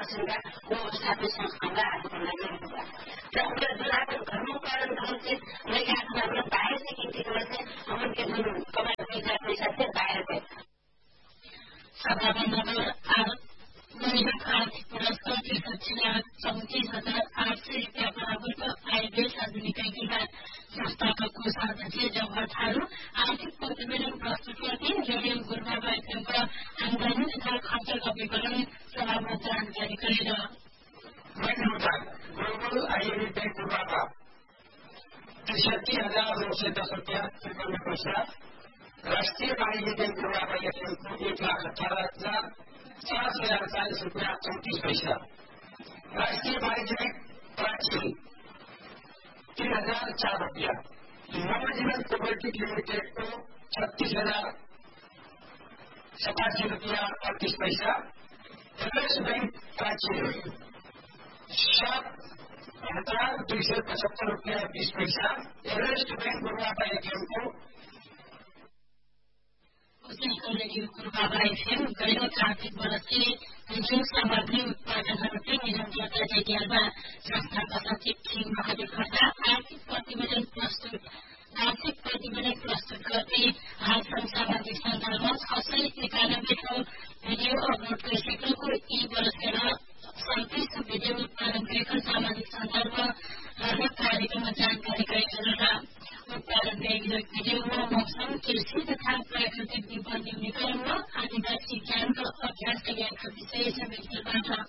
किसिमका व्यवस्थापित संस्थामा आएको लागि र उनीहरू जुन घरमा उत्पादन गर्थे मैले आफ्नो बाहिर से किनते गर्थे हम के जुन कमाई पैसा थे बाहिर थे सभामा आर्थिक पुरस्कार के 34,34,800 रुपियाँ बराबरको आयव्यय सार्वजनिक संस्थाका कोषाध्यक्ष जवाहर थारू आर्थिक प्रतिवेदन प्रस्तुत गर्दै रेडियो गुरुबाबा एफएमका आमदानी तथा खर्चका विवरण सभामा जानकारी गरेर गुरुकुल आयुर्वेद बैंक गुरुबाबा 63,910 रुपियाँ 53 पैसा राष्ट्रिय वाणिज्य बैंक गुरुबाबा एफएमको 1,18,440 रुपियाँ 34 पैसा राष्ट्रिय वाणिज्य बैंक प्राचीन 3,004 रुपियाँ नवजीवन कोऑपरेटिव लिमिटेड को 36,087 रुपियाँ 38 पैसा एवरेस्ट बैंक प्राचीन 7,275 रुपियाँ 20 पैसा एवरेस्ट बैंक गुरुबाबा एफएम को रेडियो गुरुबाबा एफएम गैर आर्थिक वर्ष से जुन सामग्री उत्पादनहरूको निरन्तरता जगियालमा संस्थाका सचिव थिङ महादेव खड्का आर्थिक प्रतिवेदन प्रस्तुत गर्दै हालसम्म सामाजिक सञ्जालमा 691 भिडियो अपलोड गरिसकेको यी वर्षका सर्वोत्कृष्ट भिडियो उत्पादन गरेको सामाजिक सञ्जालमा कार्यक्रममा जानकारी गराइरहेका उत्पादन व्यक्तिगत भिडियोमा मौसम कृषि तथा प्राकृतिक विपद न्यूनीकरणमा आदिवासी ज्ञान र अभ्यास विषय समेत